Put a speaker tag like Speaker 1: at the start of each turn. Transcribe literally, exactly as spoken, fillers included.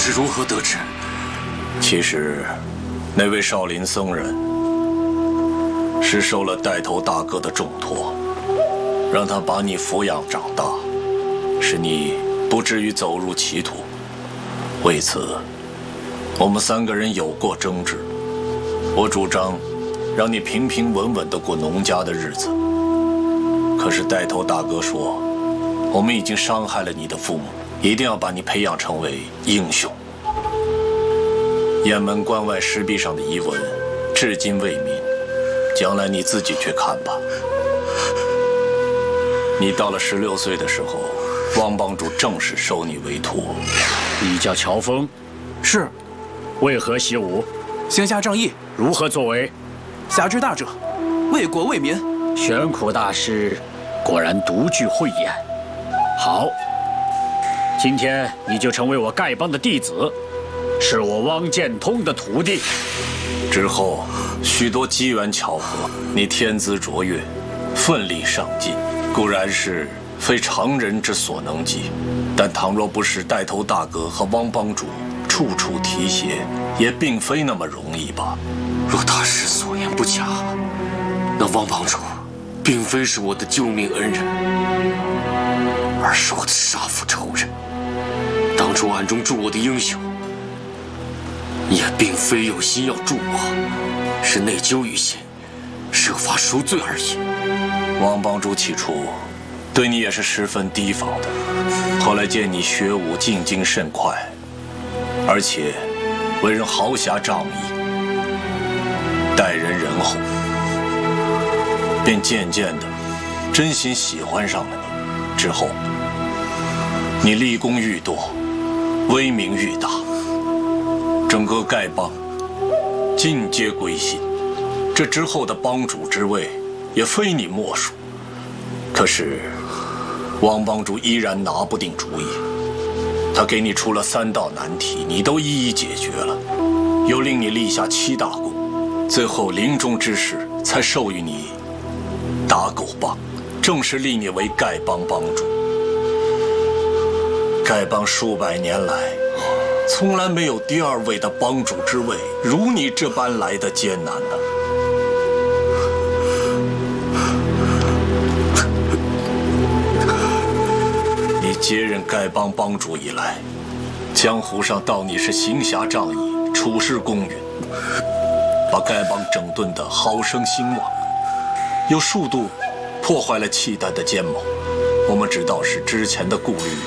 Speaker 1: 是如何得知？
Speaker 2: 其实，那位少林僧人是受了带头大哥的重托，让他把你抚养长大，使你不至于走入歧途。为此，我们三个人有过争执。我主张让你平平稳稳地过农家的日子，可是带头大哥说，我们已经伤害了你的父母，一定要把你培养成为英雄。雁门关外石壁上的遗文，至今未泯，将来你自己去看吧。你到了十六岁的时候，汪帮主正式收你为徒。
Speaker 3: 你叫乔峰，
Speaker 4: 是。
Speaker 3: 为何习武？
Speaker 4: 行侠仗义。
Speaker 3: 如何作为？
Speaker 4: 侠之大者，为国为民。
Speaker 3: 玄苦大师果然独具慧眼。好，今天你就成为我丐帮的弟子，是我汪剑通的徒弟。
Speaker 2: 之后许多机缘巧合，你天资卓越，奋力上进，固然是非常人之所能及，但倘若不是带头大哥和汪帮主处处提携，也并非那么容易吧。
Speaker 1: 若大师所言不假，那汪帮主并非是我的救命恩人，而是我的杀父仇人。当初暗中助我的英雄，也并非有心要助我，是内疚于心，设法赎罪而已。
Speaker 2: 汪帮主起初对你也是十分提防的，后来见你学武进京甚快，而且为人豪侠仗义，待人仁厚，便渐渐的真心喜欢上了你。之后你立功愈多，威名愈大，整个丐帮尽皆归心，这之后的帮主之位也非你莫属。可是汪帮主依然拿不定主意，他给你出了三道难题，你都一一解决了，又令你立下七大功，最后临终之时才授予你打狗棒，正式立你为丐帮帮主。丐帮数百年来从来没有第二位的帮主之位如你这般来的艰难呢。你接任丐帮帮主以来，江湖上道你是行侠仗义，处事公允，把丐帮整顿得好生兴旺，又数度破坏了契丹的奸谋。我们知道是之前的顾虑